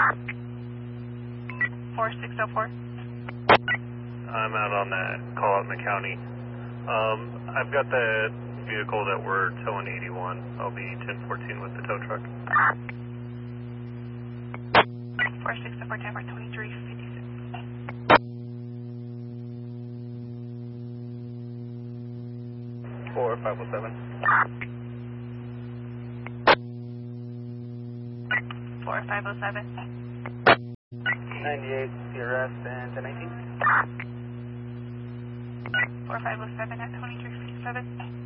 4604. I'm out on that call out in the county. I've got the vehicle that we're towing 81. I'll be 1014 with the tow truck. 4604, 2356. 4507. 4507. 98, CRS and 1019. 4507 at 2357.